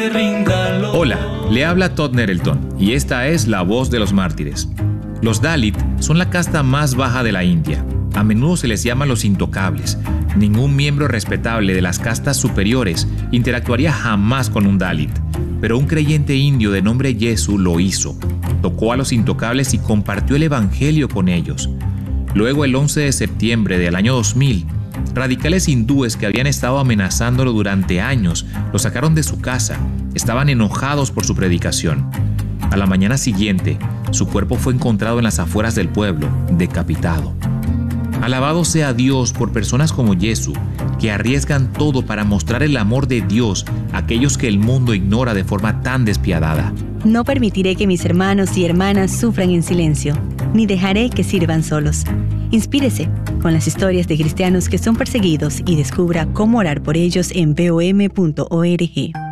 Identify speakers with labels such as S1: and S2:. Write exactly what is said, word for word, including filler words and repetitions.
S1: Hola, le habla Todd Nettleton y esta es La Voz de los Mártires. Los Dalit son la casta más baja de la India. A menudo se les llama los intocables. Ningún miembro respetable de las castas superiores interactuaría jamás con un Dalit, pero un creyente indio de nombre Yesu lo hizo. Tocó a los intocables y compartió el evangelio con ellos. Luego, el once de septiembre del año dos mil, radicales hindúes que habían estado amenazándolo durante años lo sacaron de su casa. Estaban enojados por su predicación. A la mañana siguiente, su cuerpo fue encontrado en las afueras del pueblo, decapitado. Alabado sea Dios por personas como Yesu, que arriesgan todo para mostrar el amor de Dios a aquellos que el mundo ignora de forma tan despiadada.
S2: No permitiré que mis hermanos y hermanas sufran en silencio, ni dejaré que sirvan solos. Inspírese con las historias de cristianos que son perseguidos y descubra cómo orar por ellos en v o m punto org.